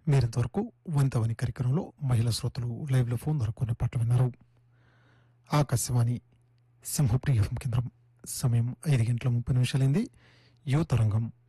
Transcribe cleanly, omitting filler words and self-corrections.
మీరింతవరకు వంతవని కార్యక్రమంలో మహిళా శ్రోతలు లైవ్ లో ఫోన్ ద్వారా కొన్ని పాటలు విన్నారు. ఆకాశవాణి సింహప్రియ కేంద్రం సమయం 5 గంటల 30 నిమిషాలైంది. యువతరంగం